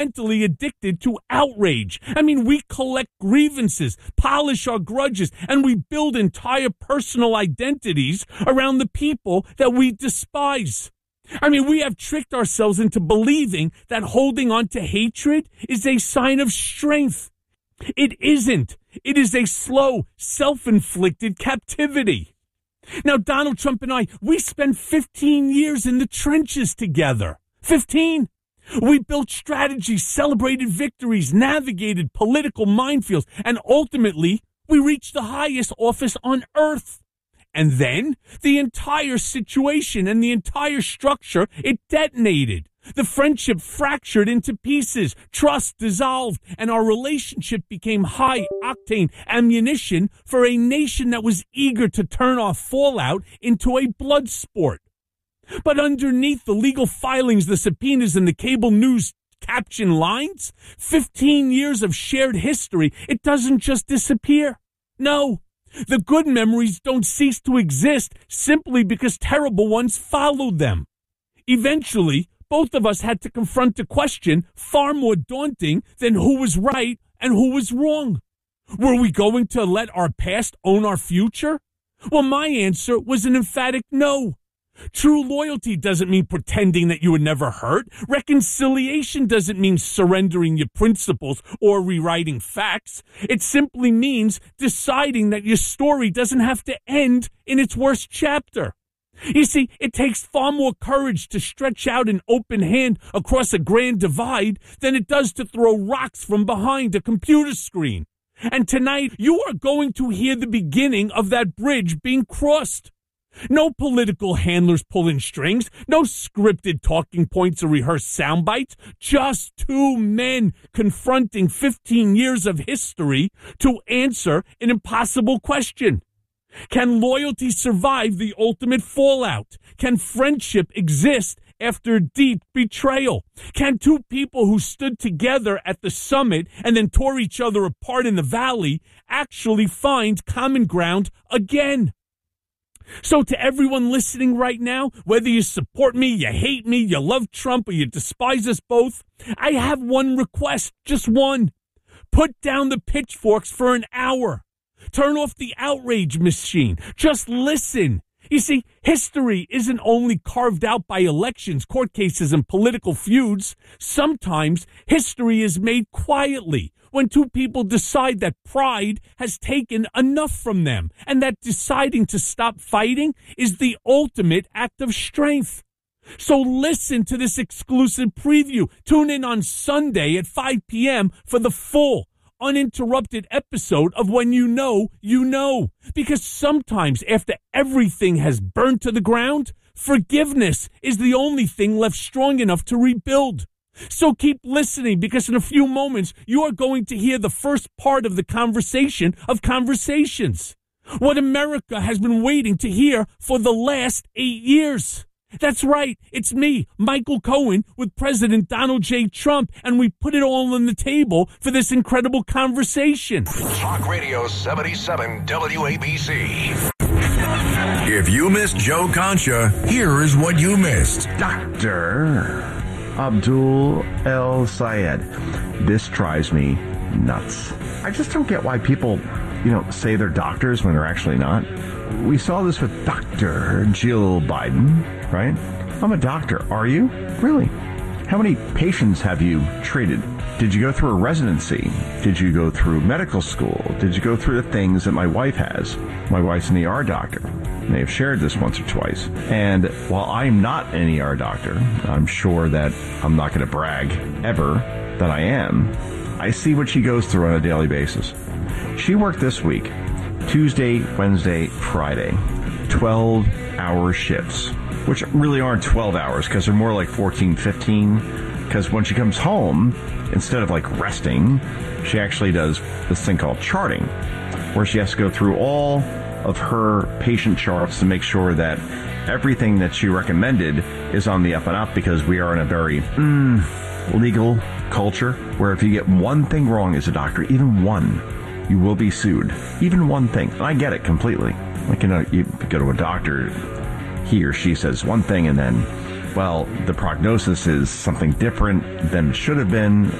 mentally addicted to outrage. I mean, we collect grievances, polish our grudges, and we build entire personal identities around the people that we despise. I mean, we have tricked ourselves into believing that holding on to hatred is a sign of strength. It isn't. It is a slow, self-inflicted captivity. Now, Donald Trump and I, we spent 15 years in the trenches together. 15. We built strategies, celebrated victories, navigated political minefields, and ultimately, we reached the highest office on earth. And then, the entire situation and the entire structure, it detonated. The friendship fractured into pieces, trust dissolved, and our relationship became high-octane ammunition for a nation that was eager to turn our fallout into a blood sport. But underneath the legal filings, the subpoenas, and the cable news caption lines, 15 years of shared history, it doesn't just disappear. No, the good memories don't cease to exist simply because terrible ones followed them. Eventually, both of us had to confront a question far more daunting than who was right and who was wrong. Were we going to let our past own our future? Well, my answer was an emphatic no. True loyalty doesn't mean pretending that you were never hurt. Reconciliation doesn't mean surrendering your principles or rewriting facts. It simply means deciding that your story doesn't have to end in its worst chapter. You see, it takes far more courage to stretch out an open hand across a grand divide than it does to throw rocks from behind a computer screen. And tonight, you are going to hear the beginning of that bridge being crossed. No political handlers pulling strings, no scripted talking points or rehearsed sound bites, just two men confronting 15 years of history to answer an impossible question. Can loyalty survive the ultimate fallout? Can friendship exist after deep betrayal? Can two people who stood together at the summit and then tore each other apart in the valley actually find common ground again? So to everyone listening right now, whether you support me, you hate me, you love Trump, or you despise us both, I have one request, just one. Put down the pitchforks for an hour. Turn off the outrage machine. Just listen. You see, history isn't only carved out by elections, court cases, and political feuds. Sometimes history is made quietly when two people decide that pride has taken enough from them and that deciding to stop fighting is the ultimate act of strength. So listen to this exclusive preview. Tune in on Sunday at 5 p.m. for the full uninterrupted episode of When You Know, You Know. Because sometimes after everything has burned to the ground, forgiveness is the only thing left strong enough to rebuild. So keep listening, because in a few moments, you are going to hear the first part of the conversation of conversations. What America has been waiting to hear for the last 8 years. That's right, it's me, Michael Cohen, with President Donald J. Trump, and we put it all on the table for this incredible conversation. Talk Radio 77 WABC. If you missed Joe Concha, here is what you missed. Dr. Abdul El Sayed. This drives me nuts. I just don't get why people, say they're doctors when they're actually not. We saw this with Dr. Jill Biden, right? I'm a doctor. Are you? Really? How many patients have you treated? Did you go through a residency? Did you go through medical school? Did you go through the things that my wife has? My wife's an ER doctor. They have shared this once or twice. And while I'm not an ER doctor, I'm sure that I'm not going to brag ever that I am. I see what she goes through on a daily basis. She worked this week, Tuesday, Wednesday, Friday, 12-hour shifts, which really aren't 12 hours because they're more like 14, 15. Because when she comes home, instead of resting, she actually does this thing called charting, where she has to go through all of her patient charts to make sure that everything that she recommended is on the up and up, because we are in a very legal culture where if you get one thing wrong as a doctor, even one, you will be sued. Even one thing. And I get it completely. You go to a doctor, he or she says one thing, and then well, the prognosis is something different than it should have been,